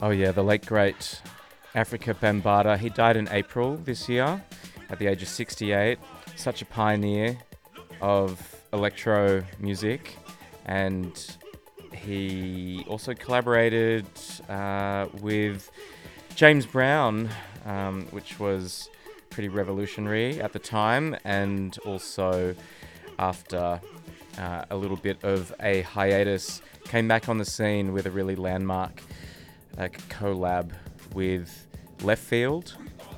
Oh yeah, the late great Afrika Bambaataa. He died in April this year at the age of 68. Such a pioneer of electro music, and he also collaborated with James Brown, which was pretty revolutionary at the time, and also after a little bit of a hiatus, came back on the scene with a really landmark collab with Left Field.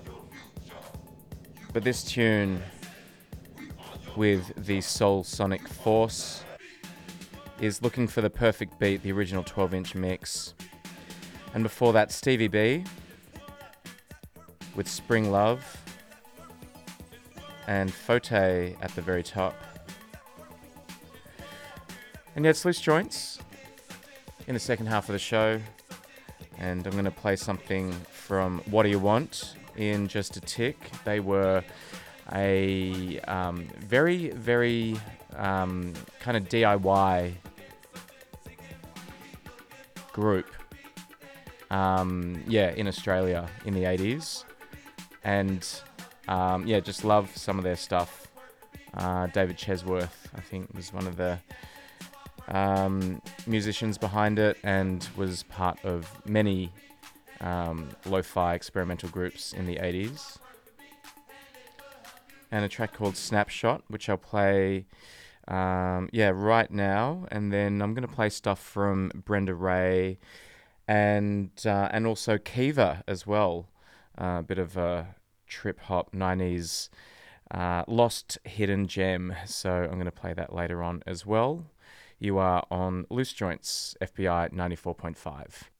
But this tune with the Soul Sonic Force is Looking for the Perfect Beat, the original 12-inch mix. And before that, Stevie B with Spring Love and Fote at the very top. And yeah, it's Loose Joints in the second half of the show. And I'm going to play something from What Do You Want in just a tick. They were a very, very kind of DIY group, in Australia in the 80s. And just love some of their stuff. David Chesworth, I think, was one of the musicians behind it and was part of many lo-fi experimental groups in the 80s. And a track called Snapshot, which I'll play right now. And then I'm going to play stuff from Brenda Ray and also Kiva as well. A bit of a trip-hop 90s lost hidden gem. So I'm going to play that later on as well. You are on Loose Joints, FBI 94.5.